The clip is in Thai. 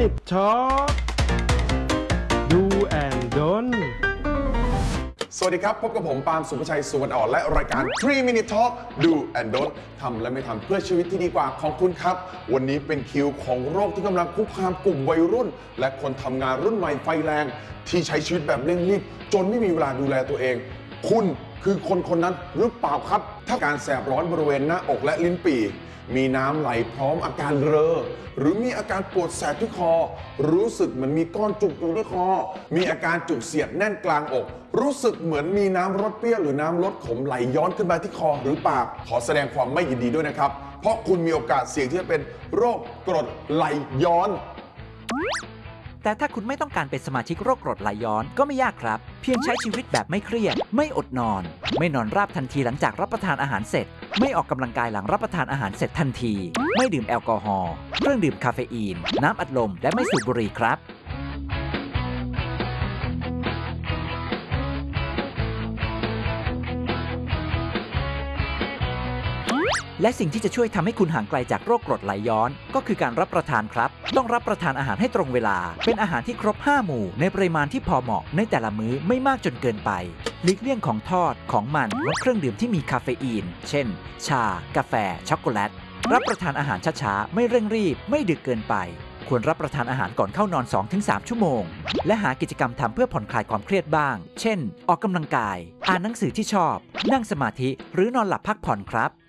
Minute Talk Do and Don't สวัสดีครับพบกับผมปาล์มสุภชัย สุวรรณอ่อนและรายการ 3 Minute Talk Do and Don't ทำและไม่ทำเพื่อชีวิตที่ดีกว่าของคุณครับวันนี้เป็นคิวของโรคที่กำลังคุกคามกลุ่มวัยรุ่นและคนทำงานรุ่นใหม่ไฟแรงที่ใช้ชีวิตแบบเร่งรีบจนไม่มีเวลาดูแลตัวเองคุณคือคนนั้นหรือเปล่าครับถ้าการแสบร้อนบริเวณหน้าอกและลิ้นปี่มีน้ำไหลพร้อมอาการเรอหรือมีอาการปวดแสบที่คอรู้สึกเหมือนมีก้อนจุกอยู่ที่คอมีอาการจุกเสียดแน่นกลางอกรู้สึกเหมือนมีน้ำรสเปรี้ยวหรือน้ำรสขมไหลย้อนขึ้นมาที่คอหรือปากขอแสดงความไม่ยินดีด้วยนะครับเพราะคุณมีโอกาสเสี่ยงที่จะเป็นโรคกรดไหลย้อนแต่ถ้าคุณไม่ต้องการเป็นสมาชิกโรคกรดไหลย้อนก็ไม่ยากครับเพียงใช้ชีวิตแบบไม่เครียดไม่อดนอนไม่นอนราบทันทีหลังจากรับประทานอาหารเสร็จไม่ออกกำลังกายหลังรับประทานอาหารเสร็จทันทีไม่ดื่มแอลกอฮอล์เครื่องดื่มคาเฟอีนน้ำอัดลมและไม่สูบบุหรี่ครับและสิ่งที่จะช่วยทำให้คุณห่างไกลจากโรคกรดไหลย้อนก็คือการรับประทานครับต้องรับประทานอาหารให้ตรงเวลาเป็นอาหารที่ครบ5หมู่ในปริมาณที่พอเหมาะในแต่ละมื้อไม่มากจนเกินไปหลีกเลี่ยงของทอดของมันและเครื่องดื่มที่มีคาเฟอีนเช่นชากาแฟช็อกโกแลตรับประทานอาหารช้าๆไม่เร่งรีบไม่ดึกเกินไปควรรับประทานอาหารก่อนเข้านอน 2-3 ชั่วโมงและหากิจกรรมทำเพื่อผ่อนคลายความเครียดบ้างเช่นออกกำลังกายอ่านหนังสือที่ชอบนั่งสมาธิหรือนอนหลับพักผ่อนครับ